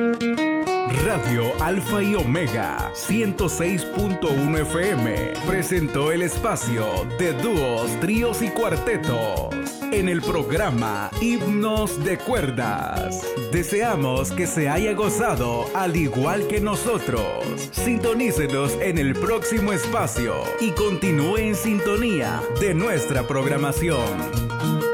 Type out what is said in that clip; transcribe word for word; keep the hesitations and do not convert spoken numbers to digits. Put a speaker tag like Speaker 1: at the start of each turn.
Speaker 1: Radio Alfa y Omega ciento seis punto uno F M presentó el espacio de dúos, tríos y cuartetos en el programa Himnos de Cuerdas. Deseamos que se haya gozado al igual que nosotros. Sintonícenos en el próximo espacio y continúe en sintonía de nuestra programación.